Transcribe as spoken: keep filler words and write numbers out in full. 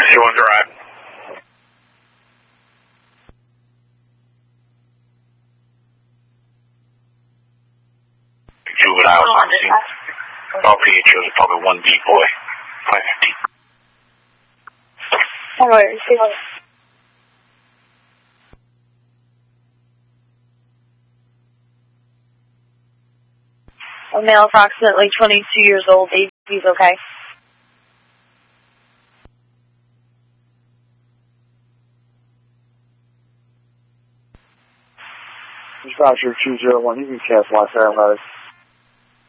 You want to drive? Juvenile on scene. All P H Os are probably one D boy. five fifty. Alright, see you. A male approximately twenty-two years old, he's okay. Dispatcher two zero one, you can cast last air,